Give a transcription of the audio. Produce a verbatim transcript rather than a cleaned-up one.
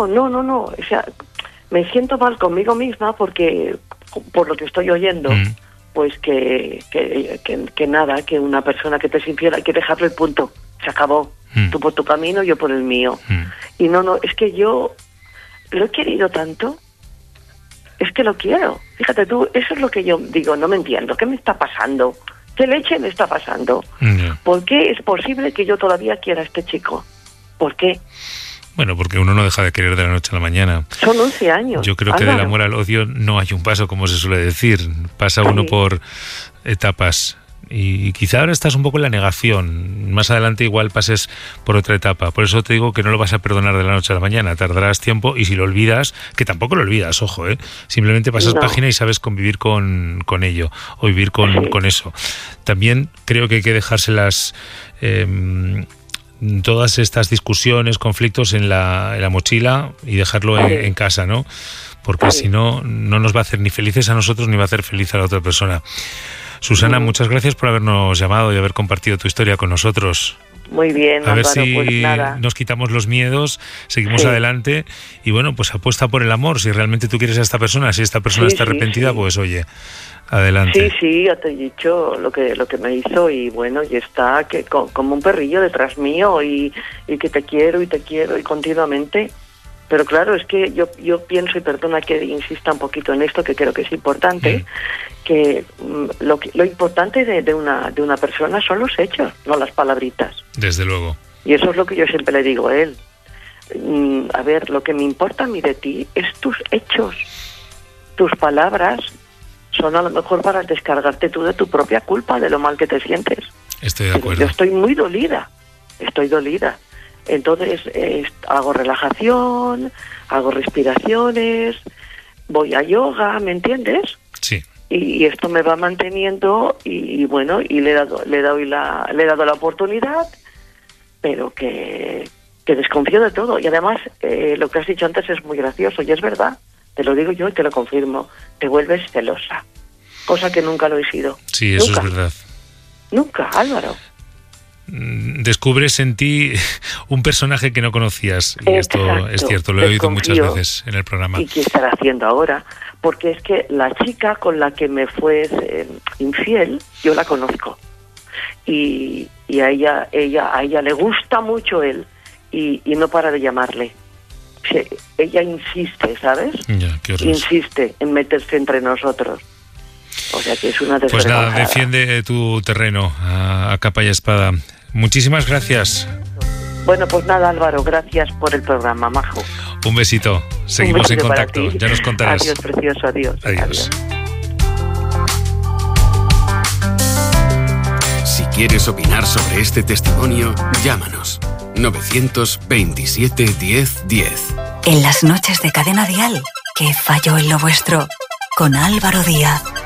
no, no, no, no. O sea, me siento mal conmigo misma porque, por lo que estoy oyendo, mm. pues que, que, que, que nada, que una persona que te es infiel hay que dejarlo y punto. Se acabó. Mm. Tú por tu camino, yo por el mío. Mm. Y no, no, es que yo lo he querido tanto. Es que lo quiero. Fíjate tú, eso es lo que yo digo, no me entiendo. ¿Qué me está pasando? ¿Qué leche me está pasando? Mm. ¿Por qué es posible que yo todavía quiera a este chico? ¿Por qué? Bueno, porque uno no deja de querer de la noche a la mañana. Son once años. Yo creo que Álvaro. Del amor al odio no hay un paso, como se suele decir. Pasa sí. uno por etapas. Y quizá ahora estás un poco en la negación. Más adelante igual pases por otra etapa. Por eso te digo que no lo vas a perdonar de la noche a la mañana. Tardarás tiempo y si lo olvidas, que tampoco lo olvidas, ojo, ¿eh? Simplemente pasas no. página y sabes convivir con, con ello o vivir con, sí. con eso. También creo que hay que dejárselas... Eh, todas estas discusiones, conflictos en la, en la mochila y dejarlo en, en casa, ¿no? Porque sí. si no, no nos va a hacer ni felices a nosotros ni va a hacer feliz a la otra persona. Susana, sí. muchas gracias por habernos llamado y haber compartido tu historia con nosotros. Muy bien, A ver Álvaro, si pues nada. nos quitamos los miedos, seguimos sí. adelante y bueno, pues apuesta por el amor. Si realmente tú quieres a esta persona, si esta persona sí, está sí, arrepentida, sí. pues oye, adelante. Sí, sí, ya te he dicho lo que lo que me hizo y bueno, y está que co- como un perrillo detrás mío y, y que te quiero y te quiero y continuamente. Pero claro, es que yo yo pienso, y perdona que insista un poquito en esto, que creo que es importante, mm. que mm, lo que, lo importante de, de una de una persona son los hechos, no las palabritas. Desde luego. Y eso es lo que yo siempre le digo a él. Mm, a ver, lo que me importa a mí de ti es tus hechos, tus palabras. Son a lo mejor para descargarte tú de tu propia culpa, de lo mal que te sientes. Estoy de acuerdo. Yo estoy muy dolida, estoy dolida. Entonces eh, hago relajación, hago respiraciones, voy a yoga, ¿me entiendes? Sí. Y, y esto me va manteniendo y, y bueno, y le he dado, le he dado la, le he dado la oportunidad, pero que, que desconfío de todo. Y además, eh, lo que has dicho antes es muy gracioso y es verdad. Te lo digo yo y te lo confirmo. Te vuelves celosa. Cosa que nunca lo he sido. Sí, eso nunca. es verdad. Nunca, Álvaro. Descubres en ti un personaje que no conocías. Y Exacto. esto es cierto, lo he oído muchas veces en el programa. ¿Y qué estará haciendo ahora? Porque es que la chica con la que me fue eh, infiel, yo la conozco. Y, y a ella, ella, a ella le gusta mucho él. Y, y no para de llamarle. Ella insiste, ¿sabes? Ya, qué horror. Insiste en meterse entre nosotros. O sea que es una Pues desvergonzada. nada, defiende tu terreno a, a capa y espada. Muchísimas gracias. Bueno, pues nada, Álvaro, gracias por el programa, majo. Un besito. Seguimos Un besito en contacto. Ya nos contarás. Adiós, precioso, adiós. Adiós. Adiós. Si quieres opinar sobre este testimonio, llámanos. novecientos veintisiete diez diez. En las noches de Cadena Dial, ¿qué falló en lo vuestro? Con Álvaro Díaz.